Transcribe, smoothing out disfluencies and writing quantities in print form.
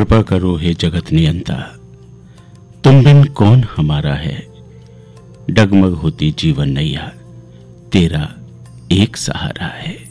कृपा करो हे जगत नियंता, तुम बिन कौन हमारा है। डगमग होती जीवन नैया, तेरा एक सहारा है।